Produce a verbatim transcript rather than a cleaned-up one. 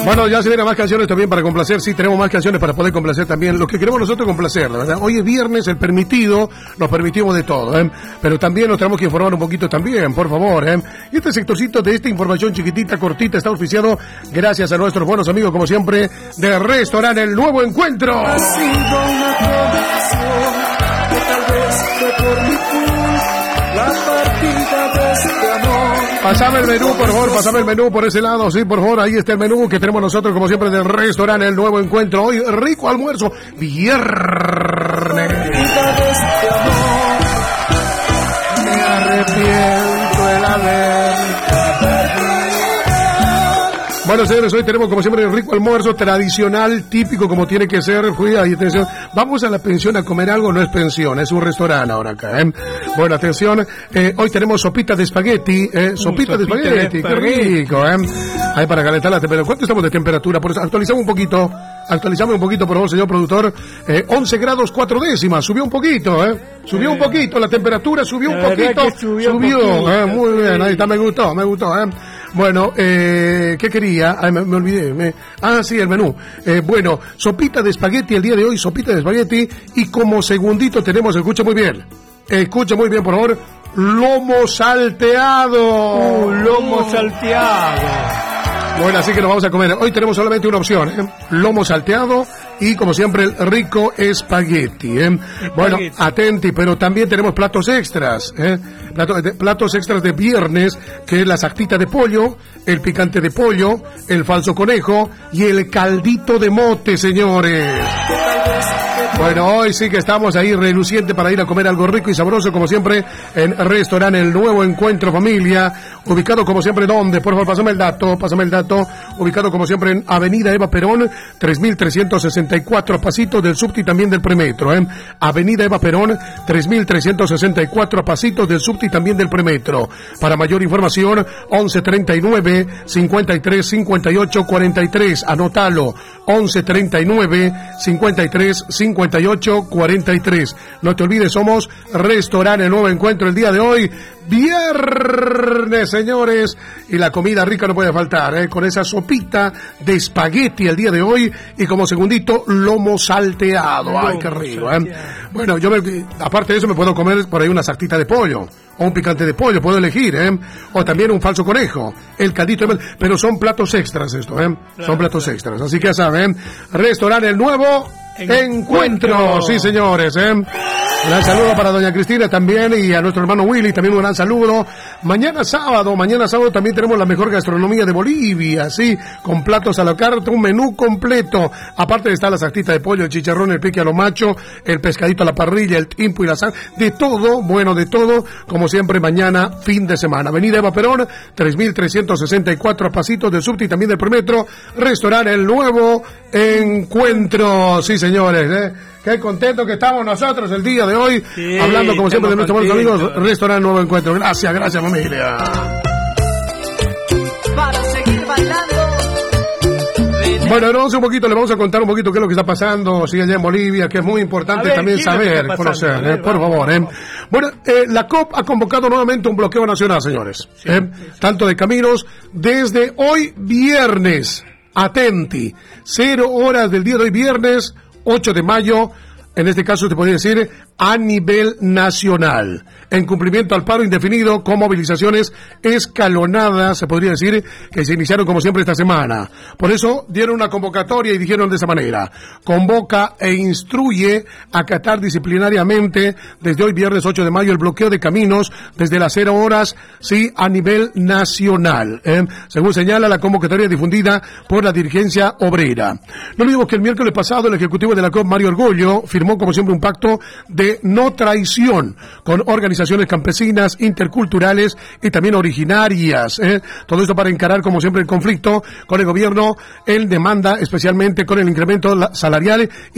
Bueno, ya se vienen más canciones también para complacer. Sí, tenemos más canciones para poder complacer también. Lo que queremos nosotros complacer, ¿verdad? Hoy es viernes, el permitido, nos permitimos de todo, ¿eh? Pero también nos tenemos que informar un poquito también, por favor, ¿eh? Y este sectorcito de esta información chiquitita, cortita, está auspiciado gracias a nuestros buenos amigos, como siempre, de Restaurante El Nuevo Encuentro. Ha sido una condición que tal vez fue por mi culpa la partida de este amor. Pasame el menú, por favor, pasame el menú por ese lado, sí, por favor, ahí está el menú que tenemos nosotros, como siempre, del Restaurante El Nuevo Encuentro. Hoy, rico almuerzo, viernes. Me arrepiento el haber. Bueno, señores, hoy tenemos como siempre el rico almuerzo tradicional, típico como tiene que ser. Fui ahí, atención. Vamos a la pensión a comer algo, no es pensión, es un restaurante ahora acá, ¿eh? Bueno, atención, eh, hoy tenemos sopita de espagueti, ¿eh? Sopita, uh, sopita de espagueti, de qué rico, ¿eh? Ahí para calentar la temperatura. ¿Cuánto estamos de temperatura? Por eso, actualizamos un poquito, actualizamos un poquito, por favor, señor productor. Eh, once grados cuatro décimas, subió un poquito, ¿eh? Subió eh, un poquito, la temperatura subió un poquito. Subió, subió un poquito, ¿eh? Muy bien, ahí está, me gustó, me gustó, ¿eh? Bueno, eh, ¿qué quería? Ay, me, me olvidé. Me... Ah, sí, el menú. Eh, bueno, sopita de espagueti el día de hoy, sopita de espagueti. Y como segundito tenemos, escucha muy bien. Escucha muy bien, por favor. Lomo salteado. Uh, lomo uh. salteado. Bueno, así que nos vamos a comer. Hoy tenemos solamente una opción, ¿eh? Lomo salteado y, como siempre, el rico espagueti, ¿eh? Bueno, atenti, pero también tenemos platos extras, ¿eh? Platos, platos extras de viernes, que es la sartita de pollo, el picante de pollo, el falso conejo y el caldito de mote, señores. Bueno, hoy sí que estamos ahí reluciente para ir a comer algo rico y sabroso, como siempre, en Restaurante El Nuevo Encuentro Familia, ubicado como siempre, ¿dónde? Por favor, pásame el dato, pásame el dato, ubicado como siempre en Avenida Eva Perón, tres mil trescientos sesenta y cuatro, pasitos del subte y también del premetro, ¿eh? Avenida Eva Perón, tres mil trescientos sesenta y cuatro, pasitos del subte y también del premetro. Para mayor información, once treinta y nueve, cincuenta y tres, cincuenta y ocho, cuarenta y tres, anótalo, once treinta y nueve, cincuenta y tres, cincuenta y ocho, cuarenta y tres. No te olvides, somos Restaurante El Nuevo Encuentro el día de hoy, viernes, señores, y la comida rica no puede faltar, ¿eh? Con esa sopita de espagueti el día de hoy y como segundito, lomo salteado. Lomo Ay, qué rico, ¿eh? Bueno, yo me, aparte de eso me puedo comer por ahí una sartita de pollo o un picante de pollo, puedo elegir, ¿eh? O también un falso conejo, el caldito de... Pero son platos extras esto, ¿eh? Claro, son platos claro. extras, así que ya saben, Restaurante El Nuevo Encuentro. Encuentro, sí señores, ¿eh? Un gran saludo para doña Cristina también y a nuestro hermano Willy también un gran saludo. Mañana sábado, mañana sábado también tenemos la mejor gastronomía de Bolivia, sí, con platos a la carta, un menú completo. Aparte de estar la sartita de pollo, el chicharrón, el pique a lo macho, el pescadito a la parrilla, el timpo y la sal, de todo, bueno, de todo, como siempre mañana, fin de semana. Avenida Eva Perón, tres mil trescientos sesenta y cuatro, pasitos del subte y también del premetro, Restaurante El Nuevo Encuentro, sí señores, ¿eh? Qué contento que estamos nosotros el día de hoy, sí, hablando como siempre de nuestros buenos amigos, Restaurante Nuevo Encuentro. Gracias, gracias familia. Para seguir bailando. Bueno, vamos un poquito, le vamos a contar un poquito qué es lo que está pasando, sí, allá en Bolivia, que es muy importante ver, también saber, conocer, ver, eh, por vamos, favor. Eh. Bueno, eh, la C O P ha convocado nuevamente un bloqueo nacional, señores, sí, eh, sí. tanto de caminos, desde hoy viernes, atenti, cero horas del día de hoy viernes, ocho de mayo, en este caso te podría decir a nivel nacional, en cumplimiento al paro indefinido con movilizaciones escalonadas, se podría decir, que se iniciaron como siempre esta semana. Por eso dieron una convocatoria y dijeron de esa manera: convoca e instruye a acatar disciplinariamente desde hoy viernes ocho de mayo el bloqueo de caminos desde las cero horas, sí, a nivel nacional, ¿eh? según señala la convocatoria difundida por la dirigencia obrera. No olvidemos que el miércoles pasado el ejecutivo de la C O P, Mario Argollo, firmó como siempre un pacto de no traición con organizaciones campesinas, interculturales y también originarias, ¿eh? Todo esto para encarar como siempre el conflicto con el gobierno en demanda, especialmente con el incremento salarial y